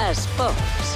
Esports.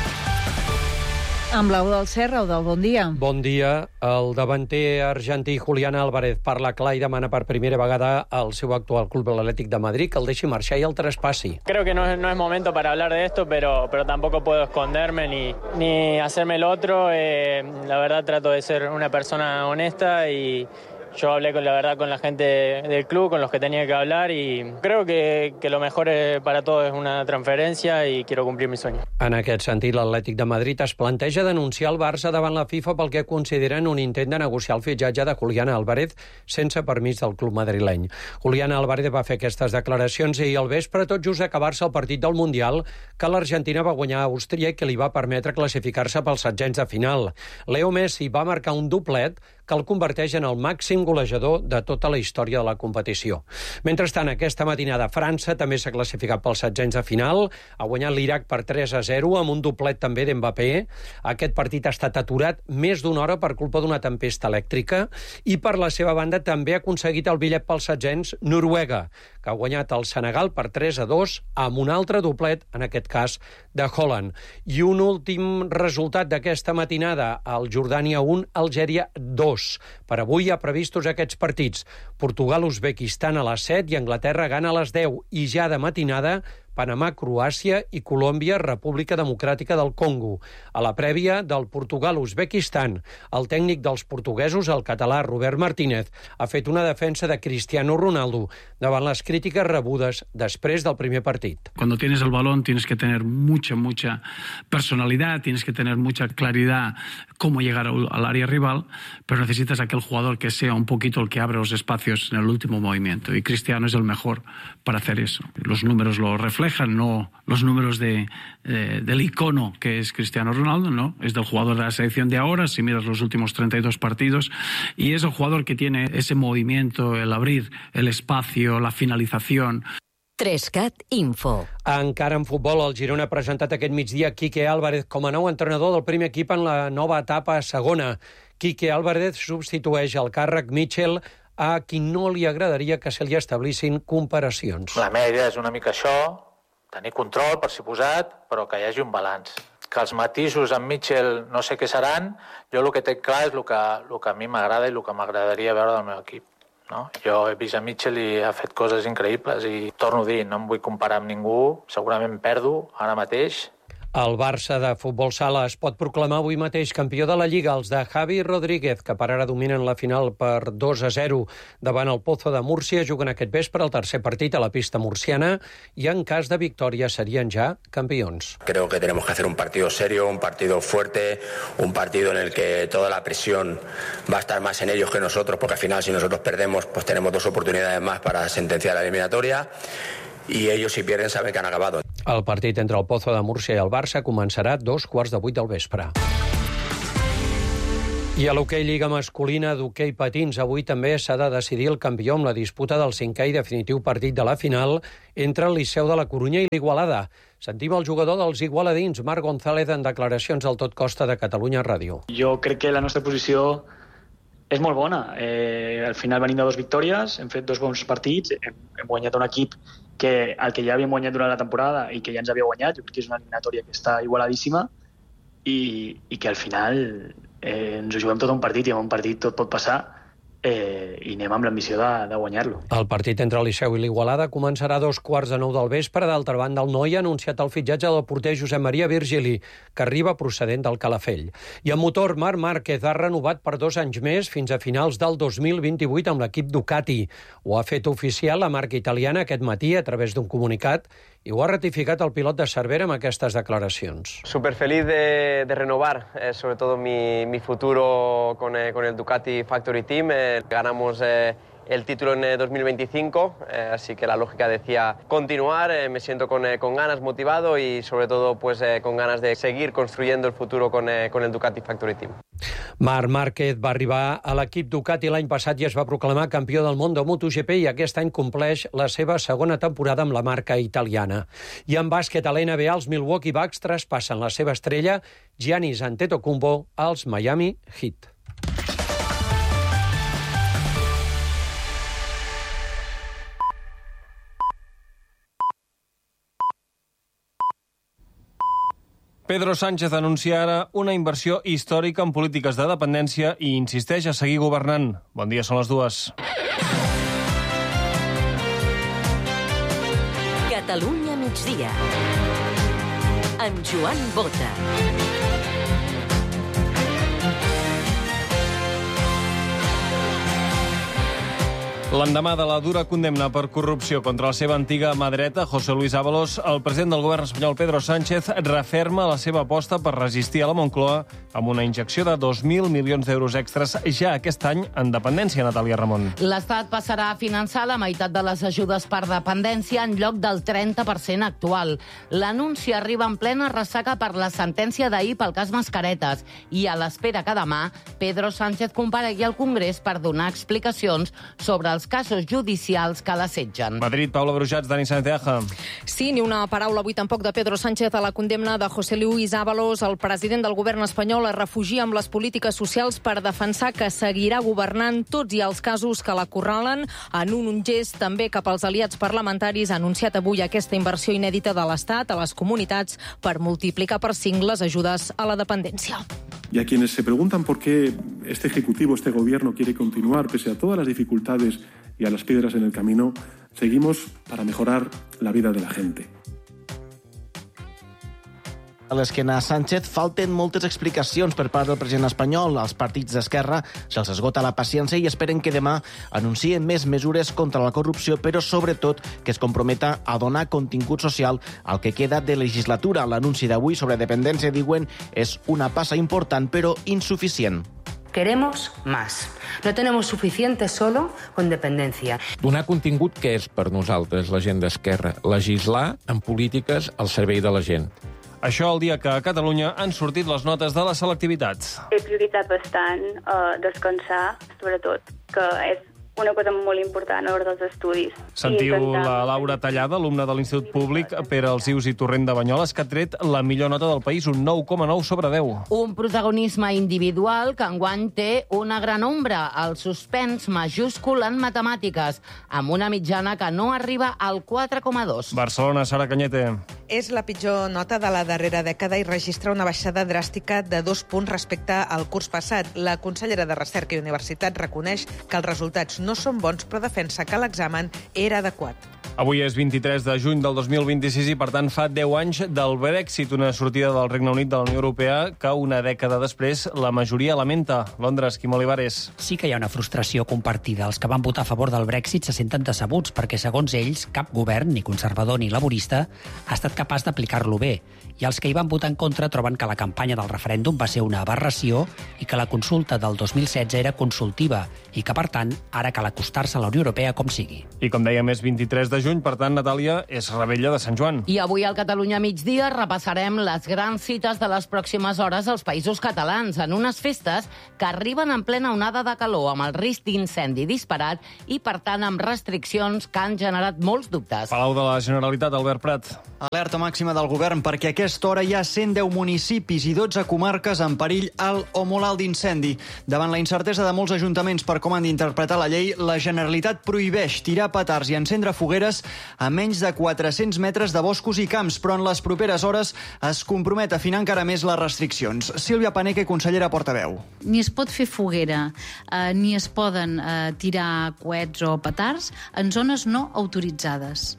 Amb l'Eudald del Serra, Eudald, bon dia. Bon dia. El davanter argentí Julián Álvarez parla clar i demana per primera vegada al seu actual club, l'Atlètic de Madrid, que el deixi marxar i el traspassi. Creo que no es momento para hablar de esto, pero tampoco puedo esconderme ni hacerme el otro. La verdad trato de ser una persona honesta y yo hablé con la gente del club, con los que tenía que hablar, y creo que lo mejor para todos es una transferencia y quiero cumplir mi sueño. En aquest sentit, l'Atlètic de Madrid es planteja denunciar el Barça davant la FIFA pel que consideren un intent de negociar el fitxatge de Julián Álvarez sense permís del club madrileny. Julián Álvarez va fer aquestes declaracions ahir al vespre, tot just acabar-se el partit del Mundial que l'Argentina va guanyar a Àustria i que li va permetre classificar-se pels setzents de final. Leo Messi va marcar un doblet que el converteix en el màxim golejador de tota la història de la competició. Mentrestant, aquesta matinada França també s'ha classificat pels setzents de final, ha guanyat l'Iraq per 3-0 amb un doblet també d'Mbappé. Aquest partit ha estat aturat més d'una hora per culpa d'una tempesta elèctrica i per la seva banda també ha aconseguit el bitllet pels setzents Noruega, que ha guanyat el Senegal per 3-2 amb un altre doblet, en aquest cas de Haaland. I un últim resultat d'aquesta matinada, el Jordània 1, Algèria 2. Per avui hi ha previstos aquests partits. Portugal-Uzbekistan a les 7 i Anglaterra gana a les 10. I ja de matinada, Panamà, Croàcia i Colòmbia, República Democràtica del Congo. A la prèvia del Portugal-Uzbekistan, el tècnic dels portuguesos, el català Robert Martínez, ha fet una defensa de Cristiano Ronaldo davant les crítiques rebudes després del primer partit. Cuando tienes el balón tienes que tener mucha personalidad, tienes que tener mucha claridad cómo llegar al área rival, pero necesitas aquel jugador que sea un poquito el que abre los espacios en el último movimiento. Y Cristiano es el mejor para hacer eso. Los números lo reflejan, no los números del icono que es Cristiano Ronaldo, no, es del jugador de la selección de ahora, si miras los últimos 32 partidos, y es el jugador que tiene ese movimiento, el abrir el espacio, la finalización. 3CAT Info. Encara en futbol, el Girona ha presentat aquest migdia Quique Álvarez com a nou entrenador del primer equip en la nova etapa a segona. Quique Álvarez substitueix al càrrec Mitchell, a qui no li agradaria que se li establissin comparacions. La meva idea és una mica això, tenir control, per suposat, però que hi hagi un balanç. Que els matisos amb Mitchell no sé què seran, jo el que té clar és el que a mi m'agrada i el que m'agradaria veure del meu equip. No? Jo he vist a Mitchell i ha fet coses increïbles i torno a dir, no em vull comparar amb ningú, segurament perdo ara mateix. El Barça de futbol sala es pot proclamar avui mateix campió de la Lliga. Els de Javi Rodríguez, que per ara dominen la final per 2-0 davant el Pozo de Múrcia, juguen aquest vespre el tercer partit a la pista murciana i en cas de victòria serien ja campions. Creo que tenemos que hacer un partido serio, un partido fuerte, un partido en el que toda la presión va a estar más en ellos que nosotros, porque al final si nosotros perdemos pues tenemos 2 oportunidades más para sentenciar la eliminatoria. I ells, si pierden, saben que han acabat. El partit entre el Pozo de Múrcia i el Barça començarà a 7:15 del vespre. I a l'hoquei Lliga masculina d'hoquei patins, avui també s'ha de decidir el campió amb la disputa del 5è i definitiu partit de la final entre el Liceu de la Corunya i l'Igualada. Sentim el jugador dels igualadins, Marc González, en declaracions al Tot Costa de Catalunya Ràdio. Jo crec que la nostra posició és molt bona. Al final venim de 2 victòries, hem fet 2 bons partits, hem guanyat un equip que ja havíem guanyat durant la temporada i que ja ens havia guanyat. Jo crec que és una eliminatòria que està igualadíssima i que al final ens ho juguem tot un partit i en un partit tot pot passar i anem amb l'ambició de guanyar-lo. El partit entre el Liceu i l'Igualada començarà a 9:15 del vespre. D'altra banda, el Noi ha anunciat el fitxatge del porter Josep Maria Virgili, que arriba procedent del Calafell. I en motor, Marc Márquez ha renovat per 2 anys més fins a finals del 2028 amb l'equip Ducati. Ho ha fet oficial la marca italiana aquest matí a través d'un comunicat i ho ha ratificat el pilot de Cervera amb aquestes declaracions. Súper feliz de renovar, sobre todo mi futuro con el Ducati Factory Team. Ganamos el título en 2025, así que la lógica decía continuar. Me siento con ganas, motivado y sobre todo pues con ganas de seguir construyendo el futuro con el Ducati Factory Team. Marc Márquez va arribar a l'equip Ducati l'any passat i es va proclamar campió del món de MotoGP i aquest any compleix la seva segona temporada amb la marca italiana. I en bàsquet a l'NBA, els Milwaukee Bucks traspassen la seva estrella Giannis Antetokounmpo als Miami Heat. Pedro Sánchez anuncia ara una inversió històrica en polítiques de dependència i insisteix a seguir governant. Bon dia, són les 2. Catalunya migdia. Amb Joan Bota. L'endemà de la dura condemna per corrupció contra la seva antiga mà dreta, José Luis Ábalos, el president del govern espanyol, Pedro Sánchez, referma la seva aposta per resistir a la Moncloa amb una injecció de 2.000 milions d'euros extres ja aquest any en dependència, Natàlia Ramon. L'Estat passarà a finançar la meitat de les ajudes per dependència en lloc del 30% actual. L'anunci arriba en plena ressaca per la sentència d'ahir pel cas Mascaretes i a l'espera que demà Pedro Sánchez comparegui al Congrés per donar explicacions sobre els casos judicials que l'assetgen. Madrid, Paula Brujats, Dani Santeaja. Sí, ni una paraula avui tampoc de Pedro Sánchez a la condemna de José Luis Ábalos. El president del govern espanyol es refugia amb les polítiques socials per defensar que seguirà governant tots i els casos que l'acorralen. En un gest també cap als aliats parlamentaris ha anunciat avui aquesta inversió inèdita de l'Estat a les comunitats per multiplicar per 5 les ajudes a la dependència. Y a quienes se preguntan por qué este Ejecutivo, este Gobierno quiere continuar pese a todas las dificultades y a las piedras en el camino, seguimos para mejorar la vida de la gente. A l'esquena Sánchez falten moltes explicacions per part del president espanyol. Els partits d'Esquerra se'ls esgota la paciència i esperen que demà anuncien més mesures contra la corrupció, però sobretot que es comprometa a donar contingut social al que queda de legislatura. L'anunci d'avui sobre dependència, diuen, és una passa important però insuficient. Queremos más. No tenemos suficiente solo con dependencia. Donar contingut, què és per nosaltres, la gent d'Esquerra? Legislar en polítiques al servei de la gent. Això el dia que a Catalunya han sortit les notes de la selectivitat. He prioritzat bastant descansar, sobretot, que és una cosa molt important a l'hora dels estudis. Sentiu la Laura Tallada, alumna de l'Institut Públic Pere Alsius i Torrent de Banyoles, que ha tret la millor nota del país, un 9,9 sobre 10. Un protagonisme individual que enguany té una gran ombra, el suspens majúscul en matemàtiques, amb una mitjana que no arriba al 4,2. Barcelona, Sara Cañete. És la pitjor nota de la darrera dècada i registra una baixada dràstica de 2 punts respecte al curs passat. La consellera de Recerca i Universitat reconeix que els resultats no són bons, però defensa que l'examen era adequat. Avui és 23 de juny del 2026 i, per tant, fa 10 anys del Brexit, una sortida del Regne Unit de la Unió Europea que una dècada després la majoria lamenta. Londres, Quim Olivares. Sí que hi ha una frustració compartida. Els que van votar a favor del Brexit se senten decebuts perquè, segons ells, cap govern, ni conservador ni laborista, ha estat capaç d'aplicar-lo bé. I els que hi van votar en contra troben que la campanya del referèndum va ser una aberració i que la consulta del 2016 era consultiva i que, per tant, ara cal acostar-se a la Unió Europea com sigui. I com dèiem, és 23 de juny, per tant, Natàlia, és Revetlla de Sant Joan. I avui al Catalunya migdia repassarem les grans cites de les pròximes hores als països catalans, en unes festes que arriben en plena onada de calor, amb el risc d'incendi disparat i, per tant, amb restriccions que han generat molts dubtes. Palau de la Generalitat, Albert Prat. Alerta màxima del govern perquè a aquesta hora hi ha 110 municipis i 12 comarques en perill alt o molt alt d'incendi. Davant la incertesa de molts ajuntaments per com han d'interpretar la llei, la Generalitat prohibeix tirar petards i encendre fogueres a menys de 400 metres de boscos i camps, però en les properes hores es compromet a afinar encara més les restriccions. Sílvia Paneque, consellera portaveu. Ni es pot fer foguera, ni es poden tirar coets o petards en zones no autoritzades.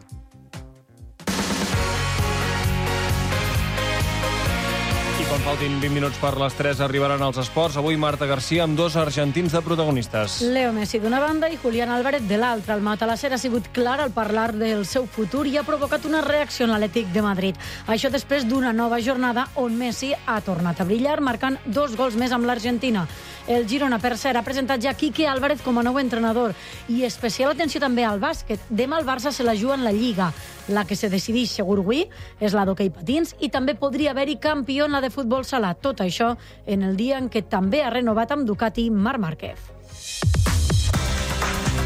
Quan faltin 20 minuts per les 3 arribaran als esports. Avui Marta Garcia amb 2 argentins de protagonistes. Leo Messi d'una banda i Julián Álvarez de l'altra. El matalasser ha sigut clar al parlar del seu futur i ha provocat una reacció en l'Atlètic de Madrid. Això després d'una nova jornada on Messi ha tornat a brillar, marcant 2 gols més amb l'Argentina. El Girona, per cert, ha presentat ja Quique Álvarez com a nou entrenador. I especial atenció també al bàsquet. Demà el Barça se la juga en la Lliga. La que se decideix segur avui és la d'hoquei patins i també podria haver-hi campió en la de futbol sala. Tot això en el dia en què també ha renovat amb Ducati Marc Márquez.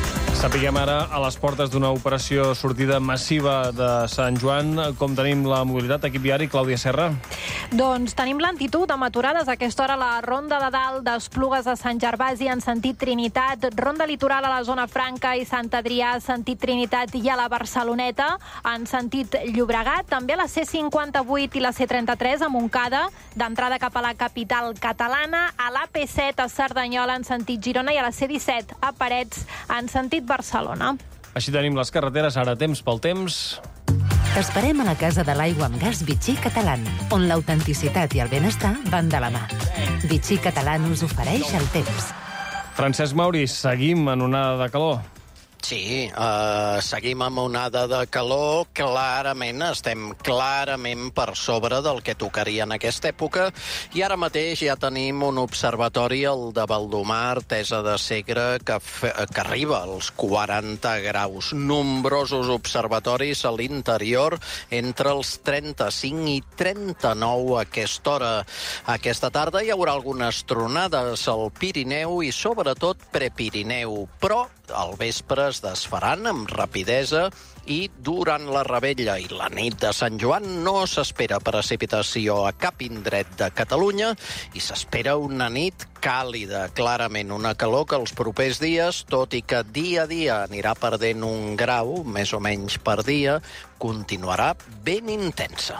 Sapiguem ara, a les portes d'una operació sortida massiva de Sant Joan, com tenim la mobilitat, equip viari, Clàudia Serra? Doncs tenim lentitud amb aturades a aquesta hora a la Ronda de Dalt d'Esplugues a Sant Gervasi en sentit Trinitat, Ronda Litoral a la zona Franca i Sant Adrià, sentit Trinitat i a la Barceloneta, en sentit Llobregat, també a la C58 i la C33 a Montcada, d'entrada cap a la capital catalana, a l'AP7 a Cerdanyola en sentit Girona i a la C17 a Parets en sentit Barcelona. Així tenim les carreteres, ara temps pel temps. T'esperem a la Casa de l'Aigua amb Gas Vichy Catalán, on l'autenticitat i el benestar van de la mà. Vichy Catalán us ofereix el temps. Francesc Mauri, seguim en onada de calor. Sí, seguim amb onada de calor. Clarament, estem clarament per sobre del que tocaria en aquesta època i ara mateix ja tenim un observatori, el de Valdomar, Artesa de Segre, que arriba als 40 graus. Nombrosos observatoris a l'interior entre els 35 i 39 a aquesta hora. Aquesta tarda hi haurà algunes tronades al Pirineu i sobretot Prepirineu, però al vespre es desfaran amb rapidesa i durant la revetlla i la nit de Sant Joan no s'espera precipitació a cap indret de Catalunya i s'espera una nit càlida, clarament una calor que els propers dies, tot i que dia a dia anirà perdent un grau, més o menys per dia, continuarà ben intensa.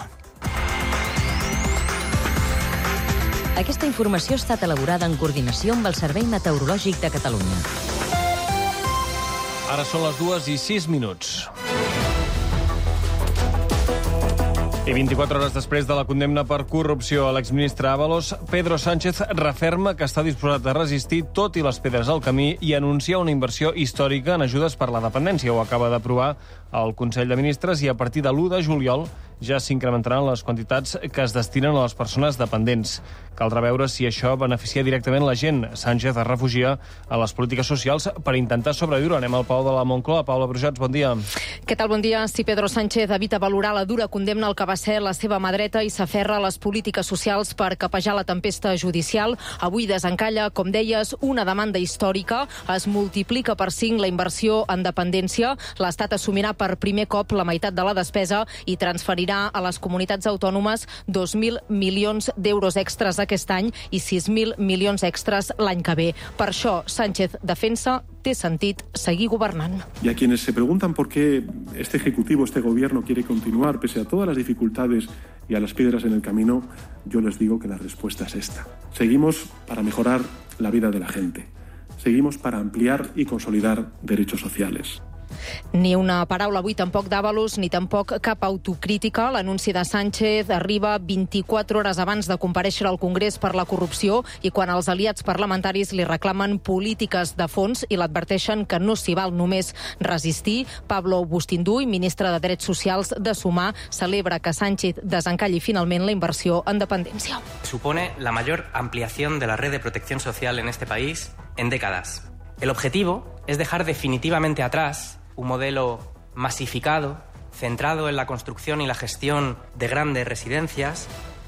Aquesta informació ha estat elaborada en coordinació amb el Servei Meteorològic de Catalunya. Ara són les 2:06. I 24 hores després de la condemna per corrupció a l'exministre Ábalos, Pedro Sánchez referma que està disposat a resistir tot i les pedres al camí i anuncia una inversió històrica en ajudes per la dependència. Ho acaba d'aprovar el Consell de Ministres i a partir de l'1 de juliol ja s'incrementaran les quantitats que es destinen a les persones dependents. Caldrà veure si això beneficia directament la gent. Sánchez es refugia a les polítiques socials per intentar sobreviure. Anem al Palau de la Moncloa. Paula Brujots, bon dia. Què tal, bon dia? Si Pedro Sánchez evita valorar la dura condemna al que va ser la seva mà dreta i s'aferra a les polítiques socials per capejar la tempesta judicial, avui desencalla, com deies, una demanda històrica. Es multiplica per 5 la inversió en dependència. L'Estat assumirà per primer cop la meitat de la despesa i transferirà a les comunitats autònomes 2.000 milions d'euros extras aquest any i 6.000 milions extras l'any que ve. Per això, Sánchez defensa té sentit seguir governant. Y a quienes se preguntan por qué este Ejecutivo, este Gobierno quiere continuar pese a todas las dificultades y a las piedras en el camino, yo les digo que la respuesta es esta. Seguimos para mejorar la vida de la gente. Seguimos para ampliar y consolidar derechos sociales. Ni una paraula avui tampoc d'Ábalos, ni tampoc cap autocrítica. L'anunci de Sánchez arriba 24 hores abans de comparèixer al Congrés per la corrupció i quan els aliats parlamentaris li reclamen polítiques de fons i l'adverteixen que no s'hi val només resistir. Pablo Bustinduy, ministre de Drets Socials de Sumar, celebra que Sánchez desencalli finalment la inversió en dependència. Supone la mayor ampliación de la red de protección social en este país en décadas. El objetivo es dejar definitivamente atrás un modelo masificado, centrado en la construcción y la gestión de grandes residencias.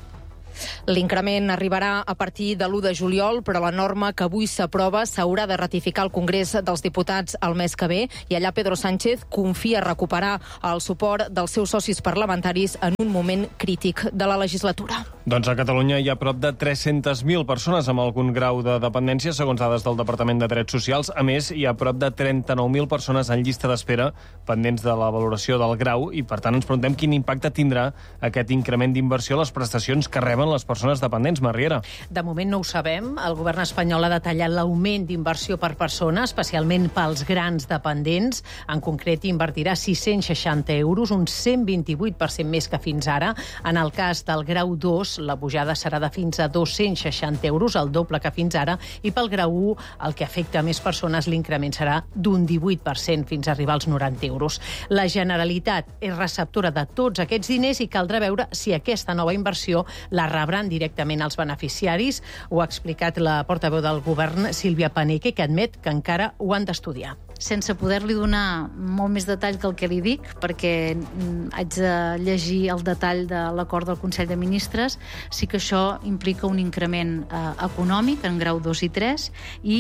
L'increment arribarà a partir de l'1 de juliol, però la norma que avui s'aprova s'haurà de ratificar al Congrés dels Diputats el mes que ve i allà Pedro Sánchez confia recuperar el suport dels seus socis parlamentaris en un moment crític de la legislatura. Doncs a Catalunya hi ha prop de 300.000 persones amb algun grau de dependència, segons dades del Departament de Drets Socials. A més, hi ha prop de 39.000 persones en llista d'espera pendents de la valoració del grau i, per tant, ens preguntem quin impacte tindrà aquest increment d'inversió a les prestacions que reben les persones dependents, Marriera. De moment no ho sabem. El govern espanyol ha detallat l'augment d'inversió per persona, especialment pels grans dependents. En concret, invertirà 660 euros, un 128% més que fins ara. En el cas del grau 2, la pujada serà de fins a 260 euros, el doble que fins ara, i pel grau 1, el que afecta més persones, l'increment serà d'un 18% fins a arribar als 90 euros. La Generalitat és receptora de tots aquests diners i caldrà veure si aquesta nova inversió la rebran directament als beneficiaris. Ho ha explicat la portaveu del govern, Sílvia Paneque, que admet que encara ho han d'estudiar. Sense poder-li donar molt més detall que el que li dic, perquè haig de llegir el detall de l'acord del Consell de Ministres, sí que això implica un increment econòmic en grau 2 i 3 i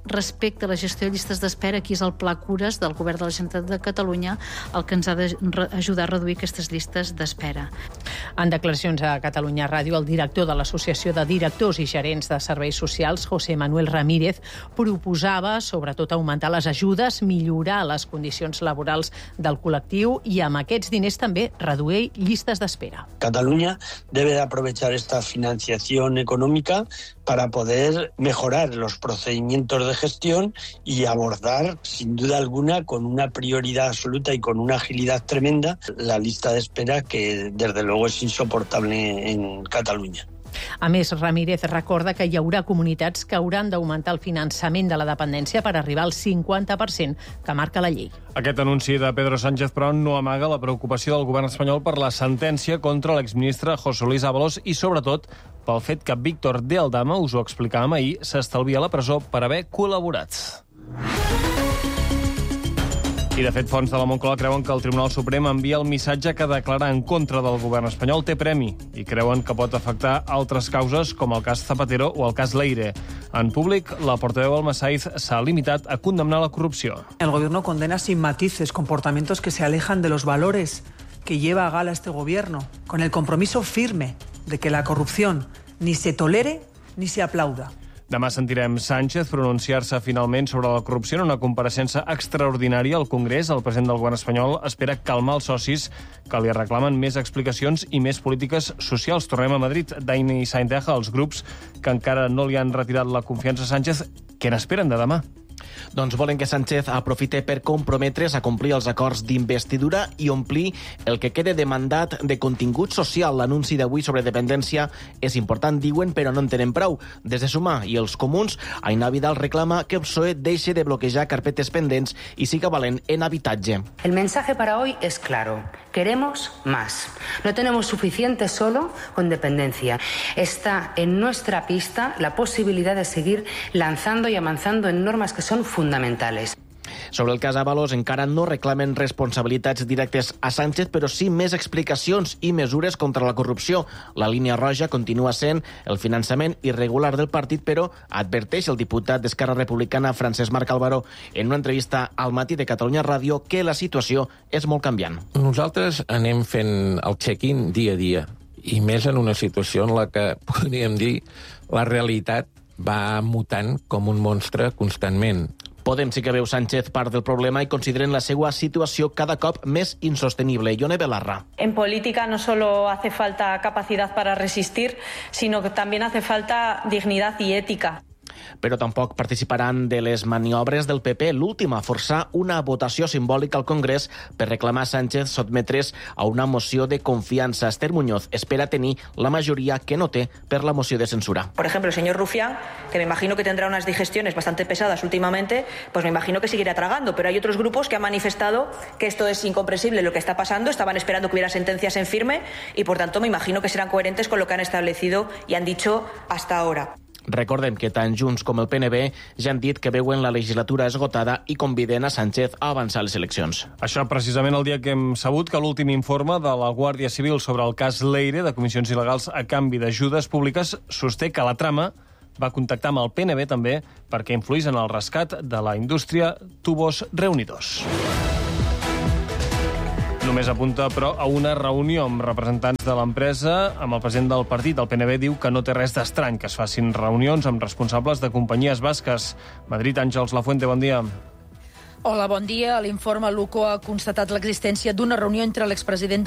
respecte a la gestió de llistes d'espera, aquí és el Pla Cures del Govern de la Generalitat de Catalunya el que ens ha d'ajudar a reduir aquestes llistes d'espera. En declaracions a Catalunya Ràdio, el director de l'Associació de Directors i Gerents de Serveis Socials, José Manuel Ramírez, proposava sobretot augmentar les ajudes, millorar les condicions laborals del col·lectiu i amb aquests diners també reduir llistes d'espera. Cataluña debe de aprovechar esta financiación económica para poder mejorar los procedimientos de gestión y abordar, sin duda alguna, con una prioridad absoluta y con una agilidad tremenda, la lista de espera que, desde luego, es insoportable en Catalunya. A més, Ramírez recorda que hi haurà comunitats que hauran d'augmentar el finançament de la dependència per arribar al 50% que marca la llei. Aquest anunci de Pedro Sánchez, però, no amaga la preocupació del govern espanyol per la sentència contra l'exministre José Luis Ábalos i, sobretot, pel fet que Víctor de Aldama, us ho explicàvem ahir, s'estalvia a la presó per haver col·laborat. I, de fet, fonts de la Moncloa creuen que el Tribunal Suprem envia el missatge que declarar en contra del govern espanyol té premi i creuen que pot afectar altres causes com el cas Zapatero o el cas Leire. En públic, la portaveu Almasaiz s'ha limitat a condemnar la corrupció. El gobierno condena sin matices comportamientos que se alejan de los valores que lleva a gala este gobierno, con el compromiso firme de que la corrupción ni se tolere ni se aplauda. Demà sentirem Sánchez pronunciar-se finalment sobre la corrupció en una compareixença extraordinària al Congrés. El president del govern espanyol espera calmar els socis que li reclamen més explicacions i més polítiques socials. Tornem a Madrid. Daini Sainteja, els grups que encara no li han retirat la confiança a Sánchez, què n'esperen de demà? Doncs volen que Sánchez aprofite per comprometre's a complir els acords d'investidura i omplir el que quede de mandat de contingut social. L'anunci d'avui sobre dependència és important, diuen, però no en tenen prou. Des de Sumar i els comuns, Aina Vidal reclama que el PSOE deixi de bloquejar carpetes pendents i siga valent en habitatge. El mensaje para hoy es claro. Queremos más. No tenemos suficiente solo con dependencia. Está en nuestra pista la posibilidad de seguir lanzando y avanzando en normas que son fundamentales. Sobre el cas Ábalos encara no reclamen responsabilitats directes a Sánchez, però sí més explicacions i mesures contra la corrupció. La línia roja continua sent el finançament irregular del partit, però adverteix el diputat d'Esquerra Republicana, Francesc Marc Álvaro, en una entrevista al Matí de Catalunya Ràdio, que la situació és molt canviant. Nosaltres anem fent el check-in dia a dia, i més en una situació en la que, podríem dir, la realitat va mutant com un monstre constantment. Podem sí que veu Sánchez part del problema i consideren la seva situació cada cop més insostenible. Ione Belarra. En política no solo hace falta capacidad para resistir, sino que también hace falta dignidad y ética. Però tampoc participaran de les maniobres del PP. L'última, forçar una votació simbòlica al Congrés per reclamar a Sánchez sotmetre's a una moció de confiança. Esther Muñoz espera tenir la majoria que no té per la moció de censura. Por ejemplo, el señor Rufián, que me imagino que tendrá unas digestiones bastante pesadas últimamente, pues me imagino que seguirá tragando. Pero hay otros grupos que han manifestado que esto es incomprensible lo que está pasando, estaban esperando que hubiera sentencias en firme y, por tanto, me imagino que serán coherentes con lo que han establecido y han dicho hasta ahora. Recordem que tant Junts com el PNB ja han dit que veuen la legislatura esgotada i conviden a Sánchez a avançar les eleccions. Això precisament el dia que hem sabut que l'últim informe de la Guàrdia Civil sobre el cas Leire de comissions il·legals a canvi d'ajudes públiques sosté que la trama va contactar amb el PNB també perquè influís en el rescat de la indústria Tubos Reunidos. Només apunta, però, a una reunió amb representants de l'empresa amb el president del partit. El PNB diu que no té res d'estrany que es facin reunions amb responsables de companyies basques. Madrid, Àngels Lafuente, bon dia. Hola, bon dia. L'informe Luco ha constatat l'existència d'una reunió entre l'expresident